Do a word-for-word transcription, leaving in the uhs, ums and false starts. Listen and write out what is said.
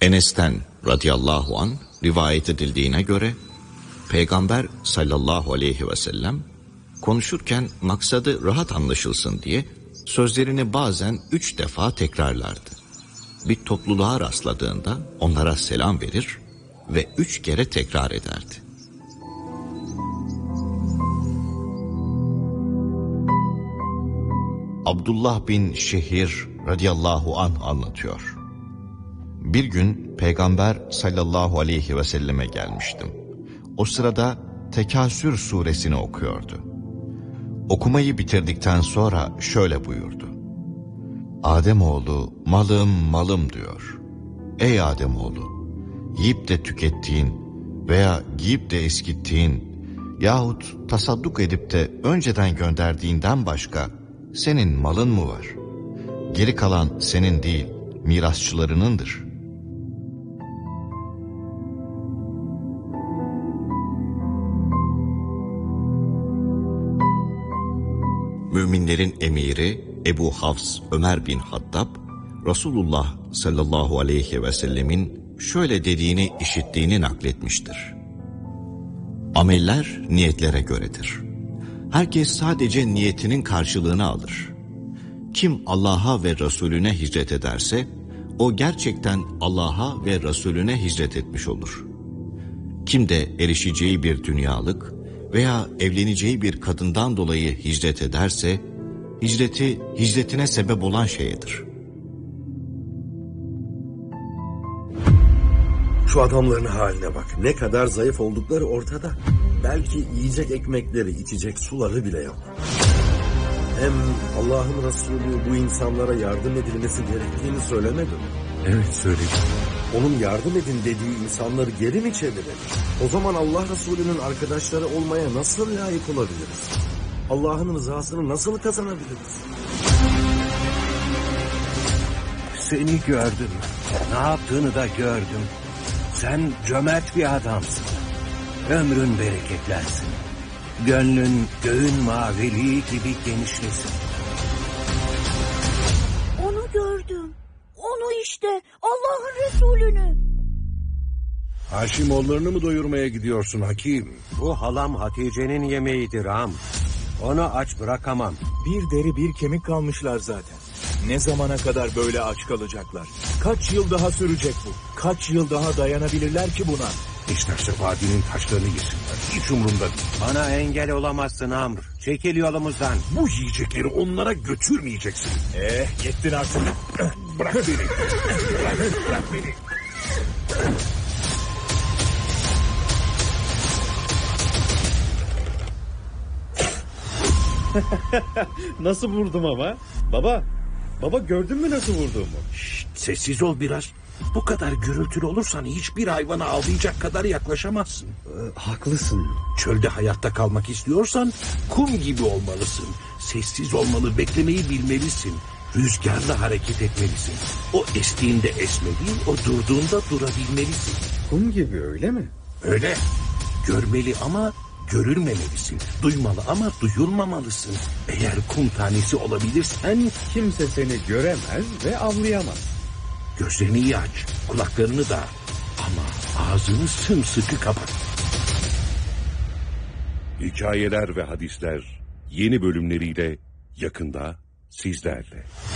Enes'ten radıyallahu an rivayet edildiğine göre Peygamber sallallahu aleyhi ve sellem konuşurken maksadı rahat anlaşılsın diye sözlerini bazen üç defa tekrarlardı. Bir topluluğa rastladığında onlara selam verir ve üç kere tekrar ederdi. Abdullah bin Şehir radıyallahu anh anlatıyor. Bir gün Peygamber sallallahu aleyhi ve selleme gelmiştim. O sırada Tekasür suresini okuyordu. Okumayı bitirdikten sonra şöyle buyurdu. Ademoğlu malım malım diyor. Ey Ademoğlu, yiyip de tükettiğin veya giyip de eskittiğin yahut tasadduk edip de önceden gönderdiğinden başka senin malın mı var? Geri kalan senin değil, mirasçılarınındır. Müminlerin emiri Ebu Hafs Ömer bin Hattab, Resulullah sallallahu aleyhi ve sellemin şöyle dediğini işittiğini nakletmiştir. Ameller niyetlere göredir. Herkes sadece niyetinin karşılığını alır. Kim Allah'a ve Resulüne hicret ederse, o gerçekten Allah'a ve Resulüne hicret etmiş olur. Kim de erişeceği bir dünyalık veya evleneceği bir kadından dolayı hicret ederse, hicreti hicretine sebep olan şeyedir. Şu adamların haline bak. Ne kadar zayıf oldukları ortada. Belki yiyecek ekmekleri, içecek suları bile yok. Hem Allah'ın Resulü bu insanlara yardım edilmesi gerektiğini söylemedi mi? Evet söyledi. Onun yardım edin dediği insanları geri mi çevirelim? O zaman Allah Resulü'nün arkadaşları olmaya nasıl layık olabiliriz? Allah'ın rızasını nasıl kazanabiliriz? Seni gördüm. Ne yaptığını da gördüm. Sen cömert bir adamsın. Ömrün bereketlensin. Gönlün göğün maviliği gibi genişlesin. Onu gördüm. Onu işte. Allah'ın Resulünü. Haşimoğullarını mı doyurmaya gidiyorsun Hakim? Bu halam Hatice'nin yemeğidir ağam. Onu aç bırakamam. Bir deri bir kemik kalmışlar zaten. Ne zamana kadar böyle aç kalacaklar? Kaç yıl daha sürecek bu? Kaç yıl daha dayanabilirler ki buna? İsterse vadinin taşlarını yesinler. Hiç umurumda değil. Bana engel olamazsın Amr. Çekil yolumuzdan. Bu yiyecekleri onlara götürmeyeceksin. Eh yettin artık. Bırak beni. Bırak, bırak beni. Nasıl vurdum ama? Baba, baba gördün mü nasıl vurduğumu? Şşt, sessiz ol biraz. Bu kadar gürültülü olursan hiçbir hayvana avlayacak kadar yaklaşamazsın. Ee, haklısın. Çölde hayatta kalmak istiyorsan kum gibi olmalısın. Sessiz olmalı, beklemeyi bilmelisin. Rüzgarla hareket etmelisin. O estiğinde esmeli, o durduğunda durabilmelisin. Kum gibi öyle mi? Öyle. Görmeli ama görülmemelisin. Duymalı ama duyulmamalısın. Eğer kum tanesi olabilirsen Kimse seni göremez ve avlayamaz. gözlerini iyi aç, kulaklarını da, ama ağzını sımsıkı kapat. Hikayeler ve hadisler yeni bölümleriyle yakında sizlerle.